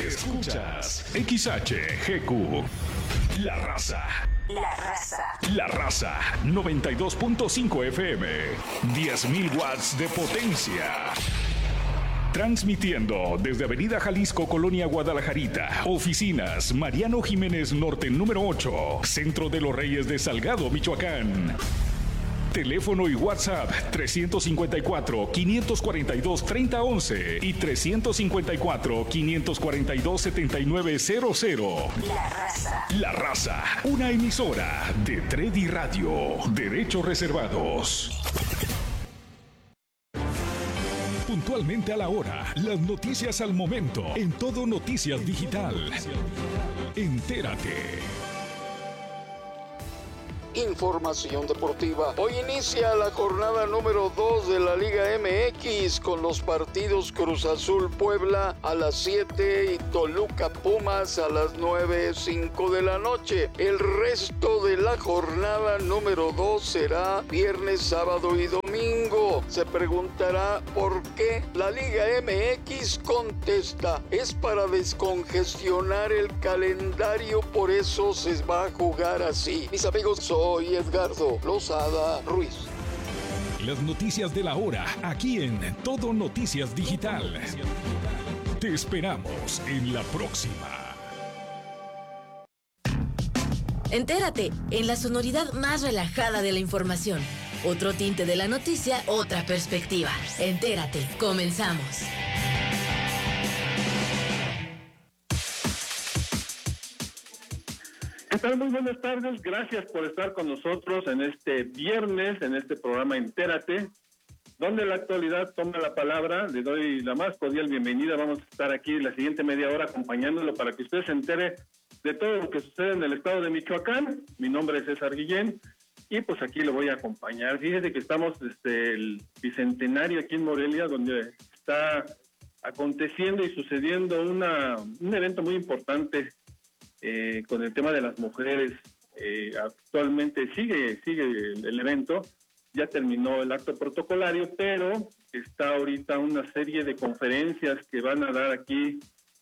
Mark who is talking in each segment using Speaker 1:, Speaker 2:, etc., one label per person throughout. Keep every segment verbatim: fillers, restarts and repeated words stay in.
Speaker 1: Escuchas X H G Q. La Raza.
Speaker 2: La Raza.
Speaker 1: La Raza. noventa y dos punto cinco F M. diez mil watts de potencia. Transmitiendo desde Avenida Jalisco, Colonia Guadalajarita. Oficinas Mariano Jiménez Norte número ocho. Centro de los Reyes de Salgado, Michoacán. Teléfono y WhatsApp tres cinco cuatro, cinco cuatro dos, tres cero uno uno y tres cinco cuatro, cinco cuatro dos, siete nueve cero cero.
Speaker 2: La Raza.
Speaker 1: La Raza, una emisora de Tredi Radio. Derechos reservados. Puntualmente a la hora, las noticias al momento, en Todo Noticias Digital. Entérate.
Speaker 3: Información deportiva. Hoy inicia la jornada número dos de la Liga M X con los partidos Cruz Azul Puebla a las siete y Toluca Pumas a las nueve cinco de la noche. El resto de la jornada número dos será viernes, sábado y domingo. Se preguntará por qué. La Liga M X contesta: es para descongestionar el calendario, por eso se va a jugar así. Mis amigos, son Soy Edgardo Lozada Ruiz.
Speaker 1: Las noticias de la hora, aquí en Todo Noticias Digital. Te esperamos en la próxima.
Speaker 2: Entérate, en la sonoridad más relajada de la información. Otro tinte de la noticia, otra perspectiva. Entérate, comenzamos.
Speaker 4: ¿Qué tal? Muy buenas tardes, gracias por estar con nosotros en este viernes, en este programa Entérate, donde la actualidad toma la palabra. Le doy la más cordial bienvenida. Vamos a estar aquí la siguiente media hora acompañándolo para que usted se entere de todo lo que sucede en el estado de Michoacán. Mi nombre es César Guillén y pues aquí lo voy a acompañar. Fíjese que estamos desde el Bicentenario aquí en Morelia, donde está aconteciendo y sucediendo una, un evento muy importante Eh, con el tema de las mujeres. Eh, actualmente sigue sigue el, el evento, ya terminó el acto protocolario, pero está ahorita una serie de conferencias que van a dar aquí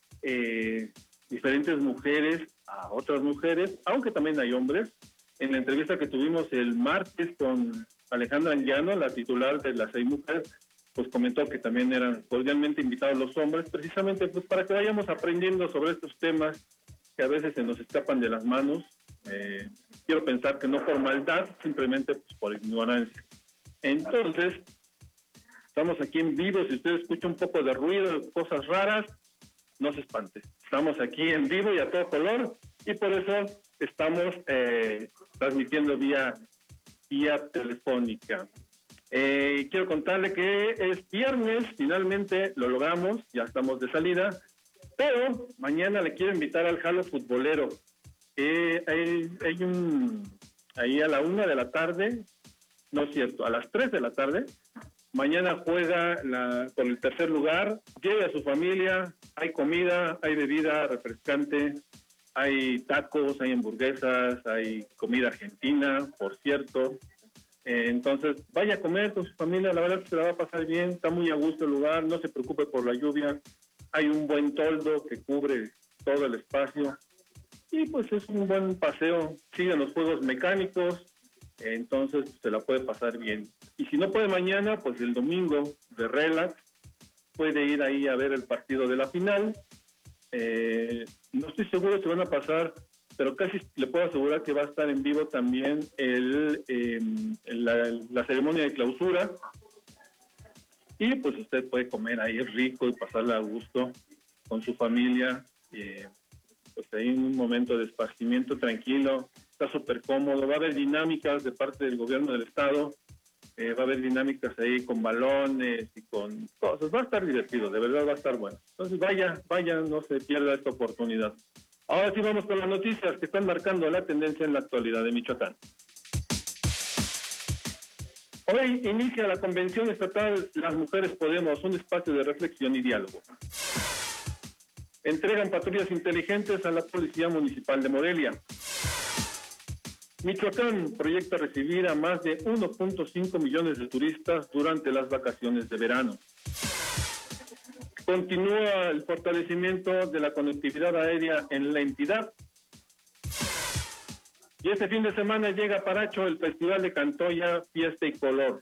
Speaker 4: eh, diferentes mujeres a otras mujeres, aunque también hay hombres. En la entrevista que tuvimos el martes con Alejandra Anguiano, la titular de las seis mujeres, pues comentó que también eran cordialmente invitados los hombres, precisamente pues para que vayamos aprendiendo sobre estos temas que a veces se nos escapan de las manos. Eh, quiero pensar que no por maldad, simplemente pues, por ignorancia. Entonces, estamos aquí en vivo. Si usted escucha un poco de ruido, cosas raras, no se espante. Estamos aquí en vivo y a todo color, y por eso estamos eh, transmitiendo vía, vía telefónica. Eh, quiero contarle que es viernes, finalmente lo logramos, ya estamos de salida. Pero mañana le quiero invitar al jalo futbolero. Eh, hay, hay un, ahí a la una de la tarde, no es cierto, a las tres de la tarde, mañana juega la, por el tercer lugar. Lleve a su familia, hay comida, hay bebida refrescante, hay tacos, hay hamburguesas, hay comida argentina, por cierto. Eh, entonces, vaya a comer con su familia, la verdad que se la va a pasar bien, está muy a gusto el lugar, no se preocupe por la lluvia. Hay un buen toldo que cubre todo el espacio y pues es un buen paseo. Siguen los juegos mecánicos, entonces se la puede pasar bien. Y si no puede mañana, pues el domingo de relax, puede ir ahí a ver el partido de la final. Eh, no estoy seguro si van a pasar, pero casi le puedo asegurar que va a estar en vivo también el, eh, la, la ceremonia de clausura. Y pues usted puede comer ahí rico y pasarla a gusto con su familia. Eh, pues ahí en un momento de esparcimiento tranquilo, está súper cómodo. Va a haber dinámicas de parte del gobierno del estado, eh, va a haber dinámicas ahí con balones y con cosas. Va a estar divertido, de verdad va a estar bueno. Entonces vaya, vaya, no se pierda esta oportunidad. Ahora sí vamos con las noticias que están marcando la tendencia en la actualidad de Michoacán. Hoy inicia la Convención Estatal Las Mujeres Podemos, un espacio de reflexión y diálogo. Entregan patrullas inteligentes a la Policía Municipal de Morelia. Michoacán proyecta recibir a más de uno punto cinco millones de turistas durante las vacaciones de verano. Continúa el fortalecimiento de la conectividad aérea en la entidad. Y este fin de semana llega a Paracho el Festival de Cantoya, Fiesta y Color.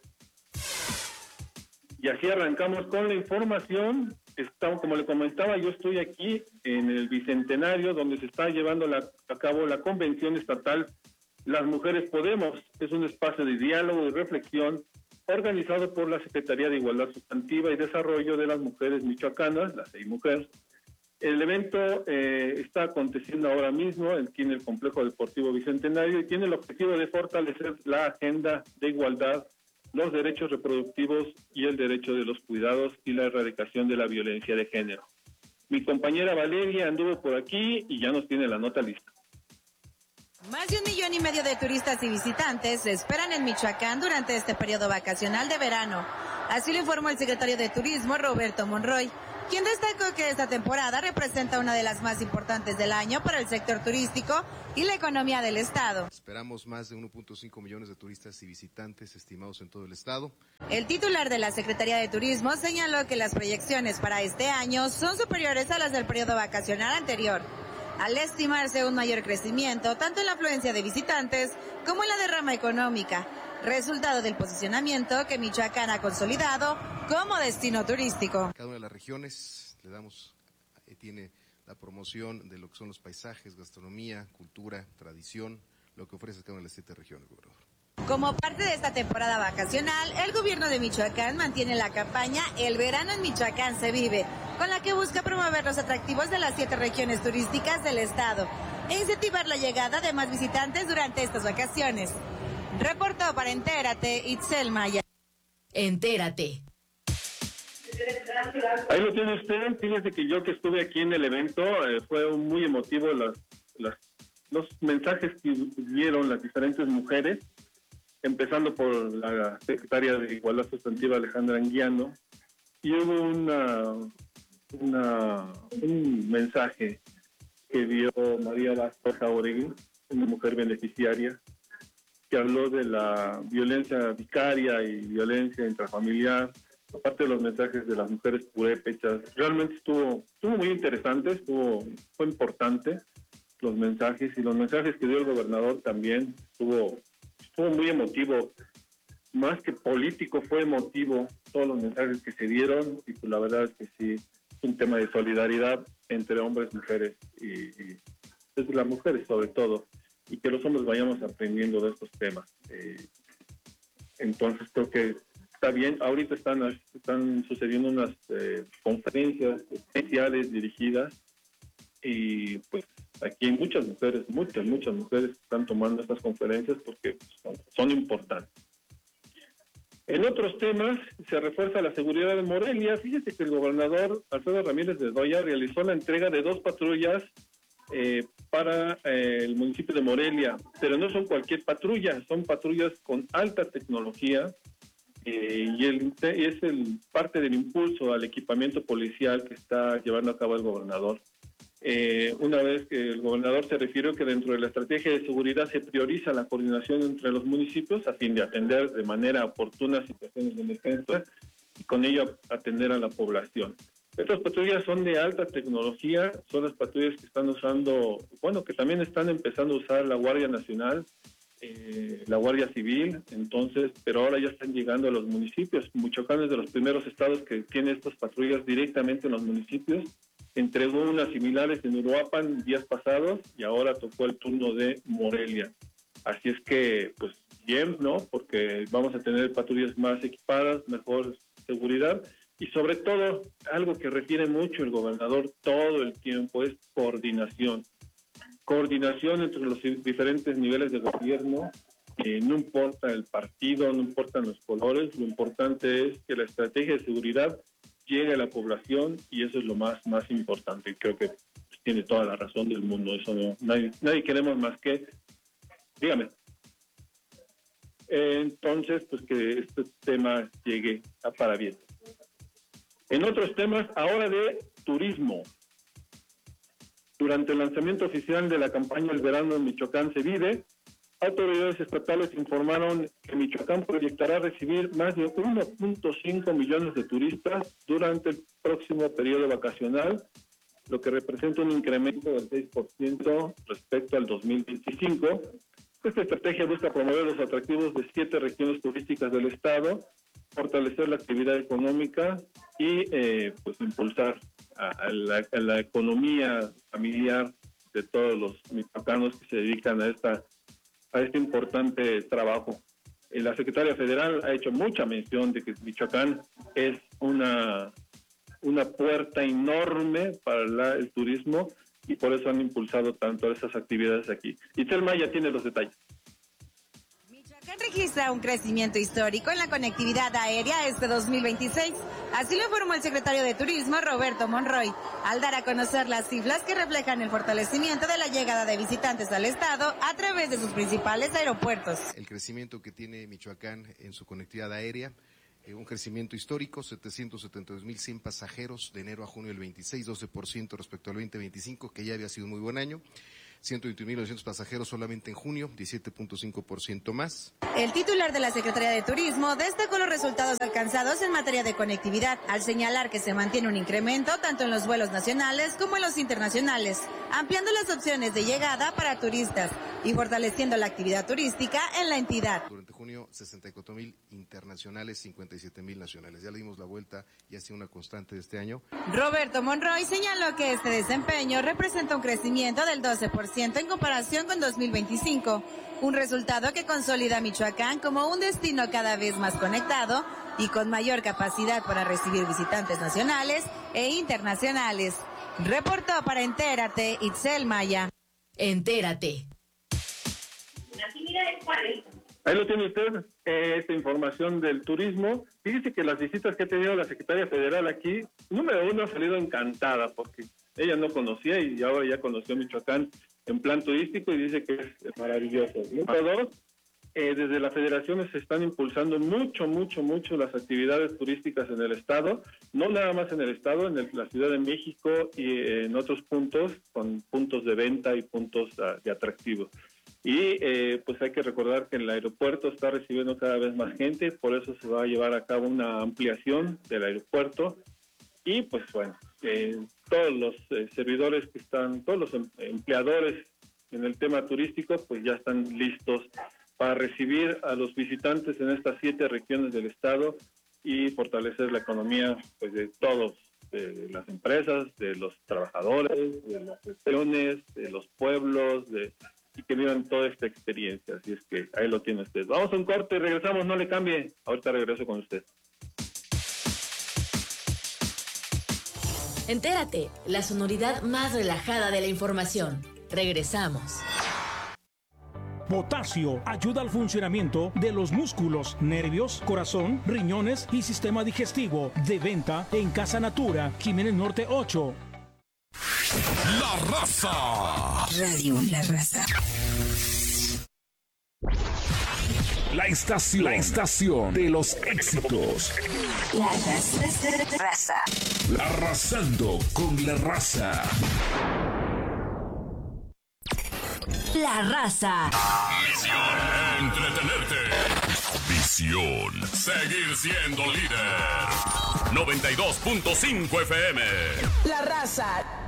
Speaker 4: Y así arrancamos con la información. Está, como le comentaba, yo estoy aquí en el Bicentenario, donde se está llevando la, a cabo la Convención Estatal Las Mujeres Podemos. Es un espacio de diálogo y reflexión organizado por la Secretaría de Igualdad Sustantiva y Desarrollo de las Mujeres Michoacanas, la SEIMUJER. El evento eh, está aconteciendo ahora mismo aquí en el Complejo Deportivo Bicentenario y tiene el objetivo de fortalecer la agenda de igualdad, los derechos reproductivos y el derecho de los cuidados y la erradicación de la violencia de género. Mi compañera Valeria anduvo por aquí y ya nos tiene la nota lista.
Speaker 5: Más de un millón y medio de turistas y visitantes se esperan en Michoacán durante este periodo vacacional de verano. Así lo informó el secretario de Turismo, Roberto Monroy, quien destacó que esta temporada representa una de las más importantes del año para el sector turístico y la economía del estado.
Speaker 6: Esperamos más de uno punto cinco millones de turistas y visitantes estimados en todo el estado.
Speaker 5: El titular de la Secretaría de Turismo señaló que las proyecciones para este año son superiores a las del periodo vacacional anterior, al estimarse un mayor crecimiento tanto en la afluencia de visitantes como en la derrama económica, resultado del posicionamiento que Michoacán ha consolidado como destino turístico.
Speaker 6: Cada una de las regiones le damos, eh, tiene la promoción de lo que son los paisajes, gastronomía, cultura, tradición, lo que ofrece cada una de las siete regiones, gobernador.
Speaker 5: Como parte de esta temporada vacacional, el gobierno de Michoacán mantiene la campaña El verano en Michoacán se vive, con la que busca promover los atractivos de las siete regiones turísticas del estado e incentivar la llegada de más visitantes durante estas vacaciones. Reportó para Entérate, Itzel Maya.
Speaker 2: Entérate.
Speaker 4: Ahí lo tiene usted. Fíjese que yo que estuve aquí en el evento, eh, fue muy emotivo las, las, los mensajes que dieron las diferentes mujeres, empezando por la secretaria de Igualdad Sustantiva, Alejandra Anguiano, y hubo una, una, un mensaje que dio María Vázquez Jauregui, una mujer beneficiaria, que habló de la violencia vicaria y violencia intrafamiliar, aparte de los mensajes de las mujeres purépechas. Realmente estuvo, estuvo muy interesante, estuvo, fue importante los mensajes, y los mensajes que dio el gobernador también estuvo, estuvo muy emotivo, más que político, fue emotivo todos los mensajes que se dieron, y pues la verdad es que sí, es un tema de solidaridad entre hombres y mujeres, y, y desde las mujeres sobre todo, y que los hombres vayamos aprendiendo de estos temas. Eh, entonces creo que está bien. Ahorita están, están sucediendo unas eh, conferencias especiales dirigidas, y pues aquí hay muchas mujeres, muchas, muchas mujeres están tomando estas conferencias porque son, son importantes. En otros temas, se refuerza la seguridad de Morelia. Fíjese que el gobernador Alfredo Ramírez de Doya realizó la entrega de dos patrullas eh, para eh, el municipio de Morelia, pero no son cualquier patrulla, son patrullas con alta tecnología, eh, y el, es el parte del impulso al equipamiento policial que está llevando a cabo el gobernador. Eh, una vez que el gobernador se refirió que dentro de la estrategia de seguridad se prioriza la coordinación entre los municipios a fin de atender de manera oportuna situaciones de emergencia y con ello atender a la población. Estas patrullas son de alta tecnología, son las patrullas que están usando, bueno, que también están empezando a usar la Guardia Nacional, eh, la Guardia Civil, entonces, pero ahora ya están llegando a los municipios. Michoacán es de los primeros estados que tiene estas patrullas directamente en los municipios. Entregó unas similares en Uruapan días pasados y ahora tocó el turno de Morelia. Así es que, pues, bien, ¿no? Porque vamos a tener patrullas más equipadas, mejor seguridad y sobre todo, algo que refiere mucho el gobernador todo el tiempo es coordinación. Coordinación entre los diferentes niveles de gobierno, eh, no importa el partido, no importan los colores, lo importante es que la estrategia de seguridad llegue a la población y eso es lo más, más importante. Creo que tiene toda la razón del mundo, eso no, nadie, nadie queremos más que, dígame. Eh, entonces, pues que este tema llegue a para bien. En otros temas, ahora de turismo. Durante el lanzamiento oficial de la campaña El verano en Michoacán se vive, autoridades estatales informaron que Michoacán proyectará recibir más de uno punto cinco millones de turistas durante el próximo periodo vacacional, lo que representa un incremento del seis por ciento respecto al dos mil veinticinco. Esta estrategia busca promover los atractivos de siete regiones turísticas del estado, fortalecer la actividad económica y eh, pues impulsar a, a, la, a la economía familiar de todos los michoacanos que se dedican a esta a este importante trabajo. La secretaria federal ha hecho mucha mención de que Michoacán es una, una puerta enorme para la, el turismo y por eso han impulsado tanto esas actividades aquí. Itzel Maya tiene los detalles.
Speaker 5: Michoacán registra un crecimiento histórico en la conectividad aérea este dos mil veintiséis. Así lo informó el secretario de Turismo, Roberto Monroy, al dar a conocer las cifras que reflejan el fortalecimiento de la llegada de visitantes al estado a través de sus principales aeropuertos.
Speaker 6: El crecimiento que tiene Michoacán en su conectividad aérea, eh, un crecimiento histórico, setecientos setenta y dos mil cien pasajeros de enero a junio del veintiséis, doce por ciento respecto al veinte veinticinco, que ya había sido un muy buen año. ciento veintiuno mil novecientos pasajeros solamente en junio, diecisiete punto cinco por ciento más.
Speaker 5: El titular de la Secretaría de Turismo destacó los resultados alcanzados en materia de conectividad, al señalar que se mantiene un incremento tanto en los vuelos nacionales como en los internacionales, ampliando las opciones de llegada para turistas y fortaleciendo la actividad turística en la entidad.
Speaker 6: Durante junio, sesenta y cuatro mil internacionales, cincuenta y siete mil nacionales. Ya le dimos la vuelta y ha sido una constante de este año.
Speaker 5: Roberto Monroy señaló que este desempeño representa un crecimiento del doce por ciento en comparación con dos mil veinticinco, un resultado que consolida a Michoacán como un destino cada vez más conectado y con mayor capacidad para recibir visitantes nacionales e internacionales. Reportó para Entérate, Itzel Maya.
Speaker 2: Entérate.
Speaker 4: Ahí lo tiene usted, eh, esta información del turismo. Fíjese que las visitas que ha tenido la secretaria federal aquí, número uno, ha salido encantada porque ella no conocía y ahora ya conoció Michoacán en plan turístico y dice que es maravilloso. Número dos, eh, desde la federación se están impulsando mucho, mucho, mucho las actividades turísticas en el estado, no nada más en el estado, en el, la Ciudad de México y eh, en otros puntos, con puntos de venta y puntos uh, de atractivos. Y eh, pues hay que recordar que el aeropuerto está recibiendo cada vez más gente, por eso se va a llevar a cabo una ampliación del aeropuerto y pues bueno, eh, todos los eh, servidores que están, todos los em- empleadores en el tema turístico pues ya están listos para recibir a los visitantes en estas siete regiones del estado y fortalecer la economía pues de todos, de las empresas, de los trabajadores, de las regiones, de los pueblos, de y que vivan toda esta experiencia. Así es que ahí lo tiene usted. Vamos a un corte y regresamos, no le cambie. Ahorita regreso con usted.
Speaker 2: Entérate, la sonoridad más relajada de la información. Regresamos.
Speaker 7: Potasio ayuda al funcionamiento de los músculos, nervios, corazón, riñones y sistema digestivo. De venta en Casa Natura, Jiménez Norte ocho.
Speaker 1: La Raza.
Speaker 8: Radio La Raza.
Speaker 1: La estación, la estación de los éxitos.
Speaker 8: La Raza. Raza.
Speaker 1: Arrasando con la raza.
Speaker 8: La Raza.
Speaker 1: Misión, entretenerte. Visión, seguir siendo líder. noventa y dos punto cinco F M.
Speaker 8: La Raza.